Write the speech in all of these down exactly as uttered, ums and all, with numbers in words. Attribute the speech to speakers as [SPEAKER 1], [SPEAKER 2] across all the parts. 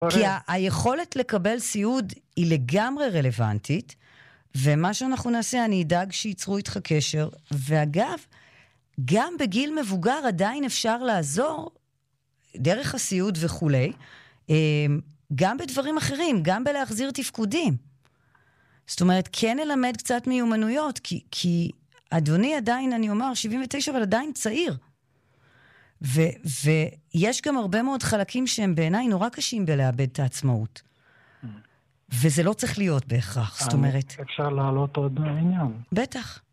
[SPEAKER 1] כי ה- היכולת לקבל סיוד היא לגמרי רלוונטית, ומה שאנחנו נעשה, אני אדאג שיצרו איתך קשר, ואגב, גם בגיל מבוגר עדיין אפשר לעזור, דרך הסיוד וכולי, גם בדברים אחרים, גם בלהחזיר תפקודים. זאת אומרת, כן ללמד קצת מיומנויות, כי, כי אדוני עדיין, אני אומר, שבעים ותשע, אבל עדיין צעיר. ו, ויש גם הרבה מאוד חלקים שהם בעיניי נורא קשים בלאבד את העצמאות. וזה לא צריך להיות בהכרח, זאת אומרת.
[SPEAKER 2] אפשר להעלות עוד עניין.
[SPEAKER 1] בטח.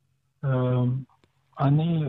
[SPEAKER 2] אני,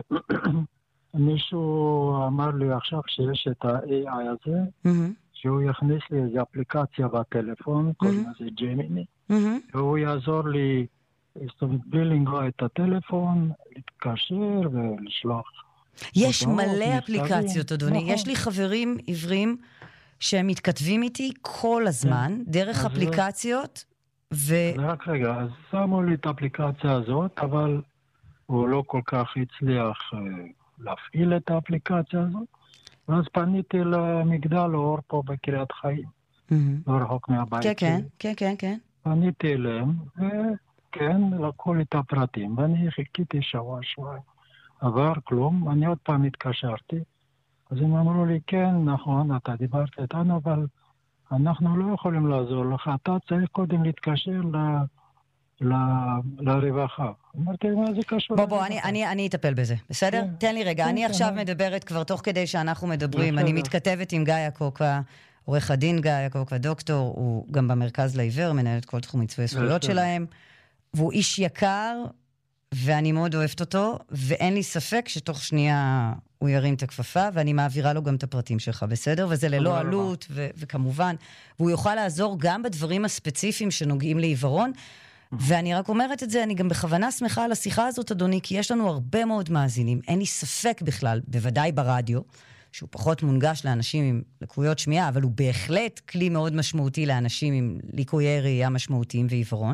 [SPEAKER 2] מישהו אמר לי עכשיו שיש את ה-איי איי הזה, שהוא יכניס לי איזו אפליקציה בטלפון, קוראים לזה ג'מיני, והוא יעזור לי, זאת אומרת, בלי לנגוע את הטלפון, להתקשר ולשלוח.
[SPEAKER 1] יש מלא אפליקציות, אדוני. יש לי חברים עיוורים שהם מתכתבים איתי כל הזמן, דרך אפליקציות, ו...
[SPEAKER 2] רק רגע, אז שמו לי את האפליקציה הזאת, אבל הוא לא כל כך הצליח להפעיל את האפליקציה הזאת, ואז פניתי למגדל אור פה בקריית חיים, לא רחוק מהבית.
[SPEAKER 1] כן, כן, כן, כן, כן.
[SPEAKER 2] פניתי אליהם, וכן, לקחו לי את הפרטים, ואני חיכיתי שבוע, שבועיים. עבר כלום, אני עוד פעם התקשרתי, אז הם אמרו לי, כן, נכון, אתה דיברת איתנו, אבל אנחנו לא יכולים לעזור לך, אתה צריך קודם להתקשר ל... ל... לרווחה. אמרתי, מה זה קשור?
[SPEAKER 1] בוא, בוא, אני, אני, אני אטפל בזה, בסדר? כן. תן לי רגע, כן, אני כן, עכשיו אני... מדברת כבר תוך כדי שאנחנו מדברים, בסדר. אני מתכתבת עם גיא קוקה, עורך הדין גיא קוקה, דוקטור, הוא גם במרכז לעיוור, מנהל את כל תחום מצווי זכויות שלהם, והוא איש יקר, ואני מאוד אוהבת אותו, ואין לי ספק שתוך שנייה הוא ירים את הכפפה, ואני מעבירה לו גם את הפרטים שלך, בסדר? וזה ללא עלות, ו- וכמובן, והוא יוכל לעזור גם בדברים הספציפיים שנוגעים לעיוורון, ואני רק אומרת את זה, אני גם בכוונה שמחה על השיחה הזאת, אדוני, כי יש לנו הרבה מאוד מאזינים, אין לי ספק בכלל, בוודאי ברדיו, שהוא פחות מונגש לאנשים עם לקויות שמיעה, אבל הוא בהחלט כלי מאוד משמעותי לאנשים עם ליקויי ראייה משמעותיים ועיוורון,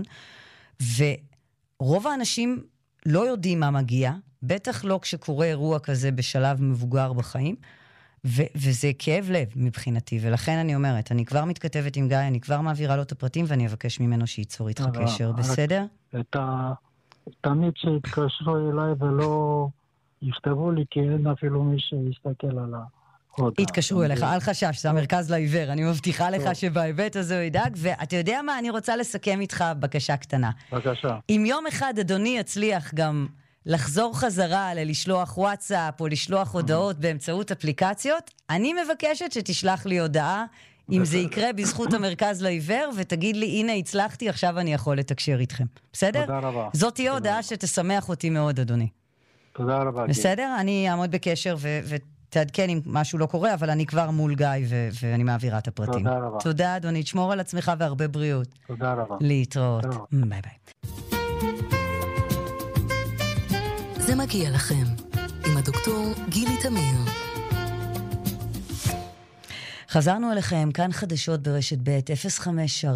[SPEAKER 1] ורוב האנשים לא יודעים מה מגיע, בטח לא כשקורה אירוע כזה בשלב מבוגר בחיים, ו- וזה כאב לב מבחינתי, ולכן אני אומרת, אני כבר מתכתבת עם גיא, אני כבר מעבירה לו את הפרטים, ואני אבקש ממנו שייצור איתך קשר, בסדר?
[SPEAKER 2] את ה... תמיד שיתקשרו אליי ולא יכתבו לי, כי אין אפילו מי שיסתכל על ההודעה.
[SPEAKER 1] יתקשרו אליך, אל חשש, זה המרכז לעיוור, אני מבטיחה לך שבהיבט הזה הוא ידאג, ואתה יודע מה, אני רוצה לסכם איתך בקשה קטנה.
[SPEAKER 2] בבקשה.
[SPEAKER 1] אם יום אחד אדוני יצליח גם לחזור חזרה ללשלוח וואטסאפ או לשלוח הודעות באמצעות אפליקציות, אני מבקשת שתשלח לי הודעה אם זה יקרה בזכות המרכז לעיוור, ותגיד לי, הנה הצלחתי, עכשיו אני יכול לתקשר איתכם. בסדר?
[SPEAKER 2] תודה רבה.
[SPEAKER 1] זאת תהיה הודעה שתשמח אותי מאוד, אדוני.
[SPEAKER 2] תודה רבה.
[SPEAKER 1] בסדר? אני אעמוד בקשר ותעדכן אם משהו לא קורה, אבל אני כבר מול גיא ואני מעבירה את הפרטים.
[SPEAKER 2] תודה רבה.
[SPEAKER 1] תודה, אדוני. תשמור על עצמך והרבה בריאות.
[SPEAKER 2] תודה רבה.
[SPEAKER 1] להתראות. ביי ביי.
[SPEAKER 3] זה מגיע לכם, עם הדוקטור גילי תמיר.
[SPEAKER 1] חזרנו אליכם, כאן חדשות ברשת ב' אפס חמש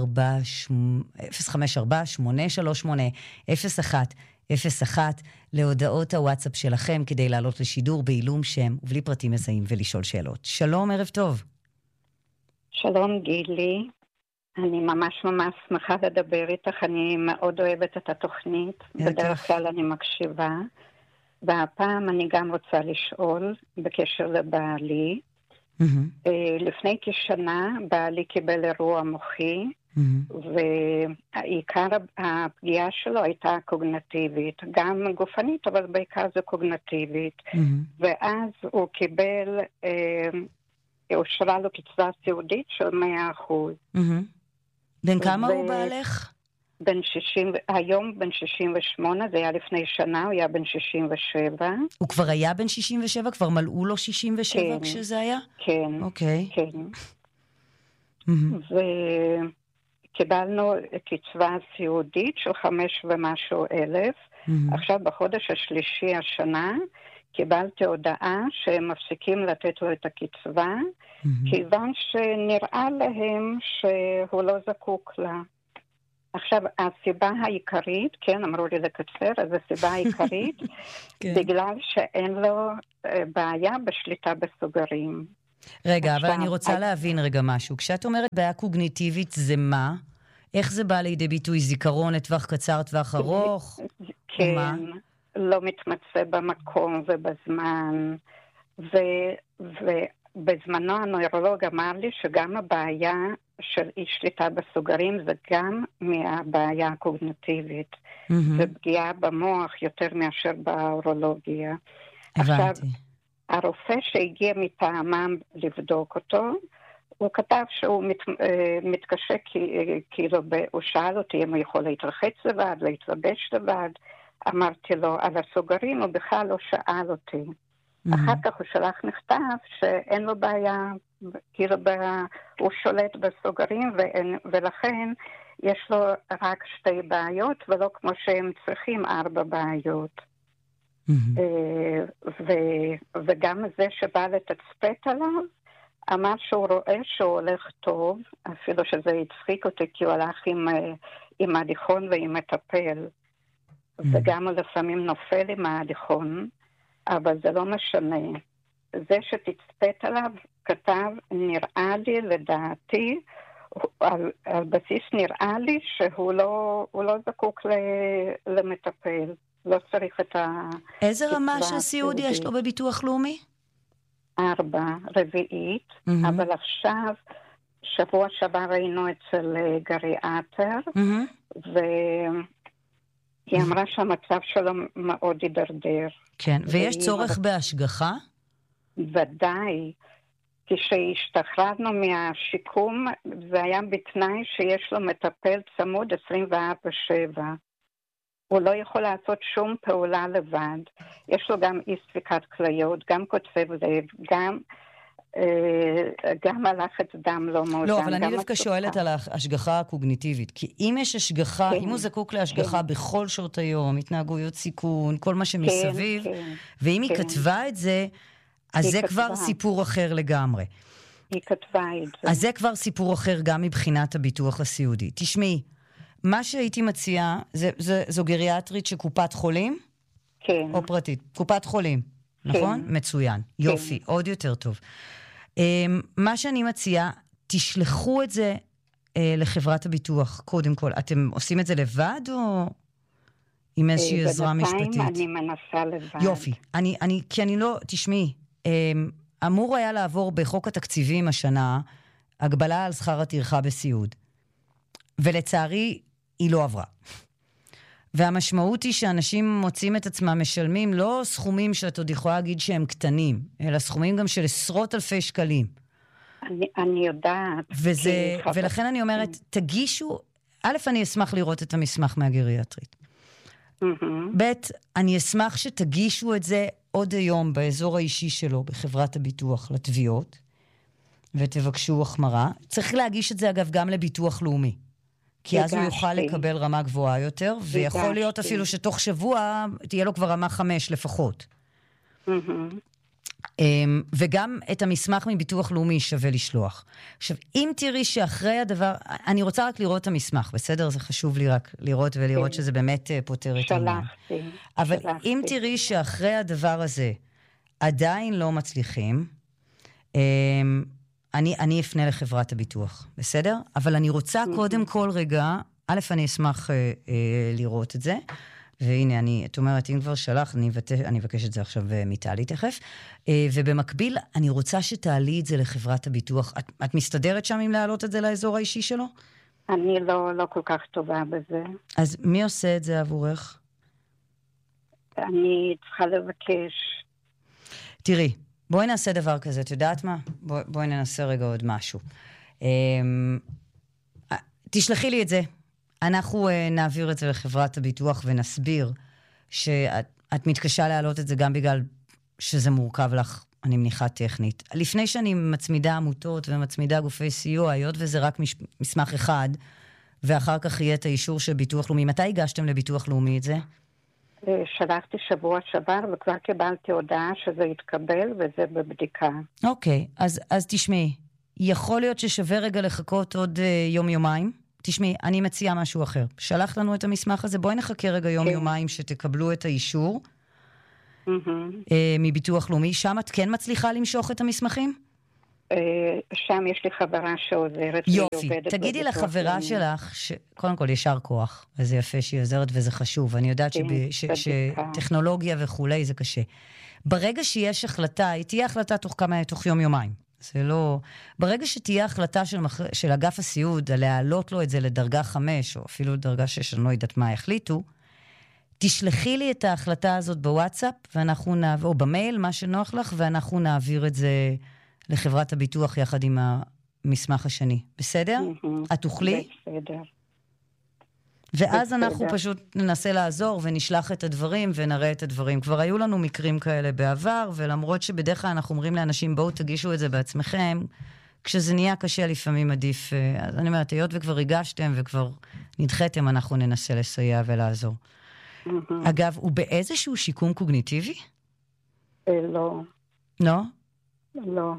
[SPEAKER 1] ארבע שמונה שלוש שמונה אפס אחת אפס אחת להודעות הוואטסאפ שלכם כדי לעלות לשידור בעילום שם ובלי פרטים מזהים ולשאול שאלות. שלום, ערב טוב.
[SPEAKER 4] שלום גילי, אני ממש ממש שמחה לדבר איתך, אני מאוד אוהבת את התוכנית, בדרך כלל אני מקשיבה, והפעם אני גם רוצה לשאול בקשר לבעלי. Mm-hmm. לפני כשנה בעלי קיבל אירוע מוחי, mm-hmm. ועיקר הפגיעה שלו הייתה קוגנטיבית, גם גופנית, אבל בעיקר זה קוגנטיבית. Mm-hmm. ואז הוא קיבל, אה, אושרה לו קצבה סיעודית של מאה אחוז.
[SPEAKER 1] Mm-hmm. בן כמה ו... הוא בעלך?
[SPEAKER 4] בן שישים, היום בן שישים ושמונה, זה היה לפני שנה, הוא היה בן שישים ושבע.
[SPEAKER 1] הוא כבר היה בן שישים ושבע? כבר מלאו לו שישים ושבע כן, כשזה היה?
[SPEAKER 4] כן.
[SPEAKER 1] אוקיי.
[SPEAKER 4] כן. Mm-hmm. וקיבלנו קצבה סיעודית של חמש ומשהו אלף. Mm-hmm. עכשיו בחודש השלישי השנה, קיבלתי הודעה שהם מפסיקים לתת לו את הקצבה, mm-hmm. כיוון שנראה להם שהוא לא זקוק לה. עכשיו, הסיבה העיקרית, כן, אמרו לי לקצר, אז הסיבה העיקרית, כן. בגלל שאין לו בעיה בשליטה בסוגרים.
[SPEAKER 1] רגע,
[SPEAKER 4] עכשיו,
[SPEAKER 1] אבל אני רוצה
[SPEAKER 4] אז...
[SPEAKER 1] להבין רגע משהו. כשאת אומרת בעיה קוגניטיבית, זה מה? איך זה בא לידי ביטוי? זיכרון לטווח קצר, טווח ארוך?
[SPEAKER 4] כן, לא מתמצא במקום ובזמן. ו... ובזמנו הנוירולוג אמר לי שגם הבעיה של אי שליטה בסוגרים זה גם מהבעיה הקוגניטיבית. Mm-hmm. זה פגיעה במוח יותר מאשר באורולוגיה.
[SPEAKER 1] הבנתי.
[SPEAKER 4] עכשיו, הרופא שהגיע מטעמם לבדוק אותו, הוא כתב שהוא מת, מתקשה, כאילו, הוא שאל אותי אם הוא יכול להתרחץ לבד, להתלבש לבד. אמרתי לו על הסוגרים, הוא בכלל לא שאל אותי. Mm-hmm. אחר כך הוא שלח מכתב שאין לו בעיה, כאילו ב... הוא שולט בסוגרים, ואין... ולכן יש לו רק שתי בעיות, ולא כמו שהם צריכים ארבע בעיות. Mm-hmm. ו... וגם זה שבא לתצפת עליו, אמר שהוא רואה שהוא הולך טוב, אפילו שזה הצחיק אותי, כי הוא הלך עם, עם ההליכון ועם מטפל, mm-hmm. וגם הוא לפעמים נופל עם ההליכון, אבל זה לא משנה. זה שתצפת עליו כתב, נראה לי, לדעתי, על, על בסיס נראה לי שהוא לא, הוא לא זקוק ל, למטפל. לא צריך את ה...
[SPEAKER 1] איזה רמה של סיעוד יש לו בביטוח לאומי?
[SPEAKER 4] ארבע, רביעית, mm-hmm. אבל עכשיו, שבוע שעבר היינו אצל גריאטר, mm-hmm. והיא אמרה שהמצב שלו מאוד הידרדר.
[SPEAKER 1] כן, ויש צורך אבל... בהשגחה?
[SPEAKER 4] ודאי. כשהשתחררנו מהשיקום, זה היה בתנאי שיש לו מטפל צמוד עשרים וארבע שבע. הוא לא יכול לעשות שום פעולה לבד. יש לו גם אי ספיקת כליות, גם קוצב לב, גם, אה, גם הלחץ דם לא מאוזן.
[SPEAKER 1] לא, אבל אני דווקא שואלת על ההשגחה הקוגניטיבית. כי אם יש השגחה, כן, אם הוא זקוק להשגחה כן. בכל שעות היום, התנהגויות סיכון, כל מה שמסביב, כן, כן, ואם כן. היא כתבה את זה, אז זה כתבה. כבר סיפור אחר לגמרי.
[SPEAKER 4] היא כתבה את זה.
[SPEAKER 1] אז זה כבר סיפור אחר גם מבחינת הביטוח הסיעודי. תשמעי, מה שהייתי מציעה, זה, זה, זו גריאטרית שקופת חולים?
[SPEAKER 4] כן.
[SPEAKER 1] או פרטית? קופת חולים, כן. נכון? מצוין. כן. יופי, עוד יותר טוב. Um, מה שאני מציעה, תשלחו את זה uh, לחברת הביטוח, קודם כל. אתם עושים את זה לבד או עם איזושהי עזרה משפטית?
[SPEAKER 4] בינתיים אני מנסה לבד.
[SPEAKER 1] יופי. אני, אני, כי אני לא, תשמעי, um, אמור היה לעבור בחוק התקציבים השנה, הגבלה על שכר הטרחה בסיעוד. ולצערי, היא לא עברה. והמשמעות היא שאנשים מוצאים את עצמם משלמים לא סכומים שאת עוד יכולה להגיד שהם קטנים, אלא סכומים גם של עשרות אלפי שקלים.
[SPEAKER 4] אני, אני יודעת.
[SPEAKER 1] וזה, ולכן אני אומרת, תגישו, א', אני אשמח לראות את המסמך מהגריאטרית. Mm-hmm. ב', אני אשמח שתגישו את זה עוד היום באזור האישי שלו, בחברת הביטוח לתביעות, ותבקשו החמרה. צריך להגיש את זה, אגב, גם לביטוח לאומי. כי אז הוא יוכל לקבל רמה גבוהה יותר, ויכול להיות אפילו שתוך שבוע תהיה לו כבר רמה חמש לפחות. וגם את המסמך מביטוח לאומי שווה לשלוח. עכשיו, אם תראי שאחרי הדבר, אני רוצה רק לראות את המסמך, בסדר? זה חשוב לי רק לראות ולראות שזה באמת פותר את העניין. אבל אם תראי שאחרי הדבר הזה עדיין לא מצליחים, אני, אני אפנה לחברת הביטוח, בסדר? אבל אני רוצה קודם כל רגע, א', אני אשמח אה, אה, לראות את זה, והנה, אני, את אומרת, אם כבר שלח, אני, ות, אני אבקש את זה עכשיו מתעלי תכף, אה, ובמקביל, אני רוצה שתעלי את זה לחברת הביטוח. את, את מסתדרת שם אם להעלות את זה לאזור האישי שלו?
[SPEAKER 4] אני לא, לא כל כך טובה בזה.
[SPEAKER 1] אז מי עושה את זה עבורך?
[SPEAKER 4] אני צריכה לבקש.
[SPEAKER 1] תראי, בואי נעשה דבר כזה, את יודעת מה? בואי, בואי ננסה רגע עוד משהו. תשלחי לי את זה. אנחנו נעביר את זה לחברת הביטוח ונסביר שאת את מתקשה להעלות את זה גם בגלל שזה מורכב לך, אני מניחה טכנית. לפני שאני מצמידה עמותות ומצמידה גופי סיוע, היות וזה רק מש, מסמך אחד, ואחר כך יהיה את האישור של ביטוח לאומי. מתי הגשתם לביטוח לאומי את זה?
[SPEAKER 4] שלחתי שבוע שעבר, וכבר קיבלתי הודעה שזה יתקבל, וזה בבדיקה.
[SPEAKER 1] אוקיי, אז, אז תשמעי, יכול להיות ששווה רגע לחכות עוד uh, יום-יומיים? תשמעי, אני מציעה משהו אחר. שלחת לנו את המסמך הזה, בואי נחכה רגע יום-יומיים שתקבלו את האישור mm-hmm. uh, מביטוח לאומי. שם את כן מצליחה למשוך את המסמכים?
[SPEAKER 4] שם יש לי חברה שעוזרת.
[SPEAKER 1] יופי, תגידי לחברה שלך, קודם כל ישר כוח, וזה יפה שהיא עוזרת וזה חשוב, אני יודעת שטכנולוגיה וכולי זה קשה. ברגע שיש החלטה, היא תהיה החלטה תוך כמה, תוך יום יומיים. זה לא... ברגע שתהיה החלטה של, מח... של אגף הסיעוד, להעלות לו את זה לדרגה חמש, או אפילו לדרגה שש, אני לא יודעת מה החליטו, תשלחי לי את ההחלטה הזאת בוואטסאפ, ואנחנו נעביר, או במייל, מה שנוח לך, ואנחנו נעביר את זה לחברת הביטוח יחד עם המסמך השני. בסדר? Mm-hmm. את תוכלי?
[SPEAKER 4] בסדר.
[SPEAKER 1] ואז
[SPEAKER 4] בסדר.
[SPEAKER 1] אנחנו פשוט ננסה לעזור ונשלח את הדברים ונראה את הדברים. כבר היו לנו מקרים כאלה בעבר, ולמרות שבדרך כלל אנחנו אומרים לאנשים, בואו תגישו את זה בעצמכם, כשזה נהיה קשה לפעמים עדיף. אז אני אומרת, היות וכבר הגשתם וכבר נדחתם, אנחנו ננסה לסייע ולעזור. Mm-hmm. אגב, הוא באיזשהו שיקום קוגניטיבי?
[SPEAKER 4] לא.
[SPEAKER 1] לא?
[SPEAKER 4] לא.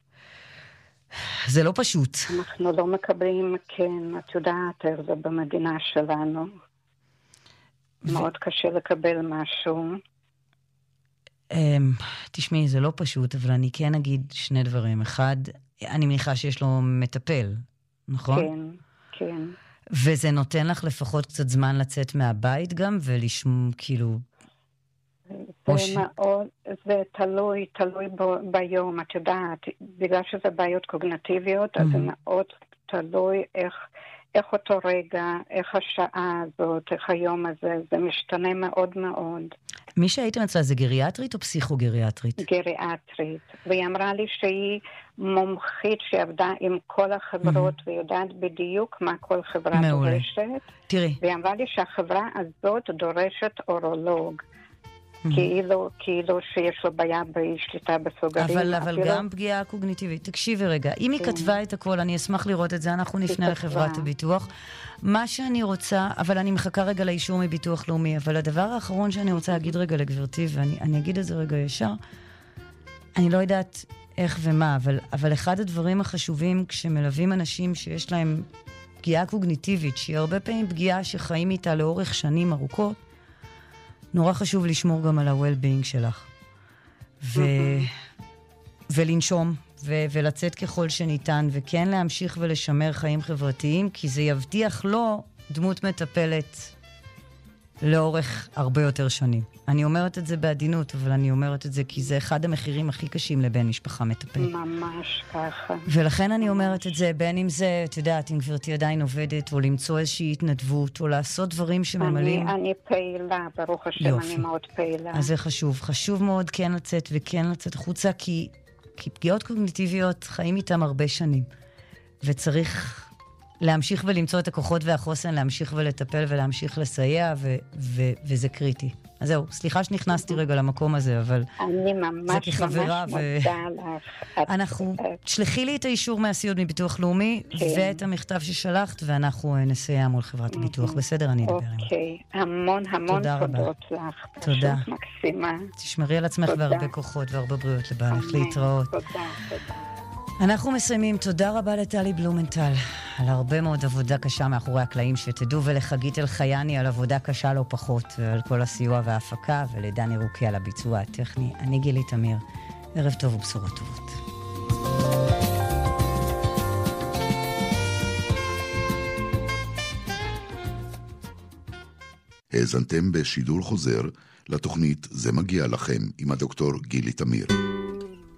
[SPEAKER 1] זה לא פשוט.
[SPEAKER 4] אנחנו לא מקבלים, כן, את יודעת, זה במדינה שלנו. ו... מאוד קשה לקבל משהו.
[SPEAKER 1] תשמעי, זה לא פשוט, אבל אני כן אגיד שני דברים. אחד, אני מניחה שיש לו מטפל, נכון?
[SPEAKER 4] כן, כן.
[SPEAKER 1] וזה נותן לך לפחות קצת זמן לצאת מהבית גם, ולשמוע, כאילו...
[SPEAKER 4] זה ש... מאוד, זה תלוי, תלוי ב, ביום, את יודעת, בגלל שזה בעיות קוגניטיביות, mm-hmm. אז זה מאוד תלוי איך, איך אותו רגע, איך השעה הזאת, איך היום הזה, זה משתנה מאוד מאוד.
[SPEAKER 1] מי שהייתם אצלה זה גריאטרית או פסיכוגריאטרית?
[SPEAKER 4] גריאטרית, והיא אמרה לי שהיא מומחית שעבדה עם כל החברות, mm-hmm. ויודעת בדיוק מה כל חברה מעולה. דורשת.
[SPEAKER 1] תראי.
[SPEAKER 4] והיא אמרה לי שהחברה הזאת דורשת אורולוג. כאילו, כאילו שיש לו בעיה בשליטה בסוגרים.
[SPEAKER 1] אבל, אבל גם פגיעה קוגניטיבית. תקשיבי רגע, אם היא כתבה את הכל, אני אשמח לראות את זה, אנחנו נפנה לחברת הביטוח. מה שאני רוצה, אבל אני מחכה רגע לאישור מביטוח לאומי, אבל הדבר האחרון שאני רוצה להגיד רגע לגברתי, ואני אני אגיד את זה רגע ישר, אני לא יודעת איך ומה, אבל, אבל אחד הדברים החשובים כשמלווים אנשים שיש להם פגיעה קוגניטיבית, שהיא הרבה פעמים פגיעה שחיים איתה לאורך שנים ארוכות, נורא חשוב לשמור גם על ה-well-being שלך. ו... ולנשום, ו... ולצאת ככל שניתן, וכן להמשיך ולשמר חיים חברתיים, כי זה יבטיח לו דמות מטפלת לאורך הרבה יותר שנים. אני אומרת את זה בעדינות, אבל אני אומרת את זה כי זה אחד המחירים הכי קשים לבן משפחה מטפל.
[SPEAKER 4] ממש ככה.
[SPEAKER 1] ולכן אני אומרת את זה, בין אם זה, את יודעת, אם גברתי עדיין עובדת, או למצוא איזושהי התנדבות, או לעשות דברים שממלאים.
[SPEAKER 4] אני, אני פעילה, ברוך השם, יופי. אני מאוד פעילה.
[SPEAKER 1] אז זה חשוב. חשוב מאוד כן לצאת וכן לצאת החוצה, כי, כי פגיעות קוגניטיביות חיים איתם הרבה שנים. וצריך להמשיך ולמצוא את הכוחות והחוסן, להמשיך ולטפל ולהמשיך לסייע, ו- ו- וזה קריטי. אז זהו, סליחה שנכנסתי רגע למקום הזה, אבל
[SPEAKER 4] אני ממש,
[SPEAKER 1] זה כחברה.
[SPEAKER 4] ממש ו... מודה לך.
[SPEAKER 1] אנחנו, תשלחי לי את האישור מהסיוד מביטוח לאומי, כן. ואת המכתב ששלחת, ואנחנו נסייע מול חברת הביטוח. בסדר, אני אדבר עם.
[SPEAKER 4] אוקיי, המון המון תודות לך.
[SPEAKER 1] תודה.
[SPEAKER 4] מקסימה.
[SPEAKER 1] תשמרי על עצמך תודה. והרבה כוחות והרבה בריאות לבעלך. להתראות.
[SPEAKER 4] תודה, תודה.
[SPEAKER 1] אנחנו מסיימים. תודה רבה לטלי בלומנטל על הרבה מאוד עבודה קשה מאחורי הקלעים, שתדעו, ולחגית אלחייני על עבודה קשה לא פחות, ועל כל הסיוע וההפקה, ולדני רוקי על הביצוע הטכני. אני גילי תמיר. ערב טוב ובשורות טובות.
[SPEAKER 5] האזנתם בשידור חוזר לתוכנית זה מגיע לכם עם הדוקטור גילי תמיר.